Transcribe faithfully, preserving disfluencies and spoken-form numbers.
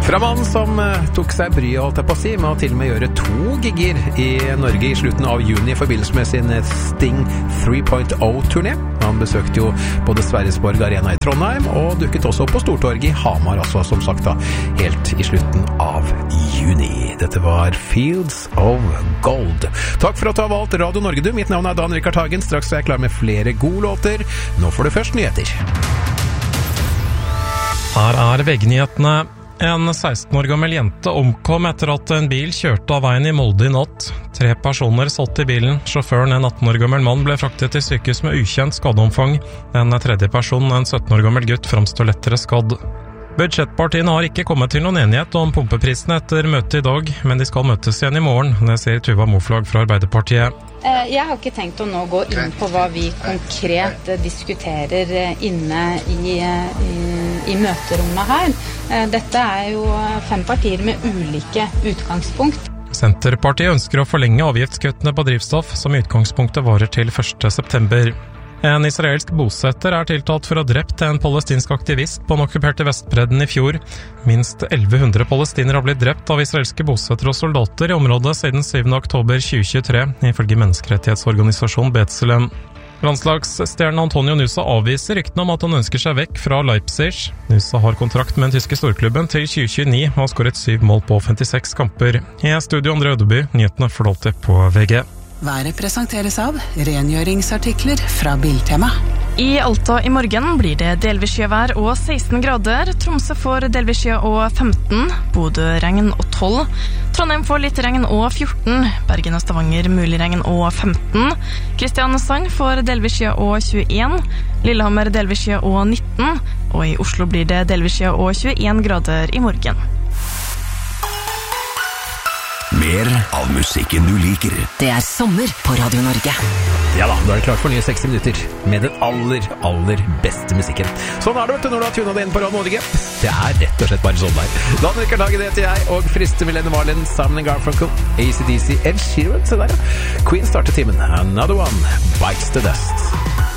Fra mannen som uh, tok seg bryet, holdt jeg på å si, med å til og med gjøre to gigger i Norge i slutten av juni i forbindelse med sin Sting tre punkt oh-turné. Han besøkte jo både Sverresborg Arena i Trondheim og dukket også på Stortorget i Hamar, altså som sagt da, helt i slutten av juni. Dette var Fields of Gold. Takk for at du har valgt Radio Norge, du. Mitt navn er Dan Rikard Hagen. Straks er jeg klar med flere gode låter. Nå får du først nyheter. Her er V G-nyhetene. En seksten år gammel jente omkom etter at en bil kjørte av veien i Molde i natt. Tre personer satt i bilen. Sjåføren, en atten år gammel mann, ble fraktet til sykehus med ukjent skadeomfang. En tredje person, en sytten år gammel gutt, fremstår lettere skadd. Budsjettpartiene har ikke kommet til noen enighet om pumpeprisene etter møtet i dag, men de skal møtes igjen i morgen, det sier Tuva Moflag fra Arbeiderpartiet. Jeg har ikke tenkt å nå gå inn på hva vi konkret diskuterer inne i, i, i møterommet her. Dette er jo fem partier med ulike utgangspunkt. Senterpartiet ønsker å forlenge avgiftskuttene på drivstoff, som i utgangspunktet varer til første september. En israelsk bosetter er tiltalt for å ha drept en palestinsk aktivist på den okkuperte Vestbredden i fjor. Minst elleve hundre palestinere har blitt drept av israelske bosettere og soldater i området siden syvende oktober tjue tjuetre, ifølge menneskerettighetsorganisasjonen B'Tselem. Landslagsstjernen Antonio Nusa avviser ryktene om at han ønsker seg vekk fra Leipzig. Nusa har kontrakt med den tyske storklubben til tjue tjueni og har skåret syv mål på femtiseks kamper. I studio André Ødeby, nyhetene får du alltid på V G. Været presenteres av rengjøringsartikler fra Biltema. I Alta i morgen blir det delvis skyvær og seksten grader. Tromsø får delvis skya og femten. Bodø regn og tolv. Trondheim får litt regn og fjorten. Bergen og Stavanger mulig regn og femten. Kristiansand får delvis skya og tjueen. Lillehammer delvis skya og nitten. Og i Oslo blir det delvis skya og tjueen grader i morgen. Mer av musikken du liker. Det er sommer på Radio Norge. Ja da, da er det klart for nye seksti minutter med den aller, aller beste musikken. Sånn er det, vet du, når du har tunet deg inn på Radio Norge. Det er rett og slett bare sånn der. Dan Rikard Hagen heter jeg, og frister Millennium Marlin, Simon and Garfunkel, A C D C, Ed Sheeran, se der ja. Queen starter timen. Another One Bites the Dust.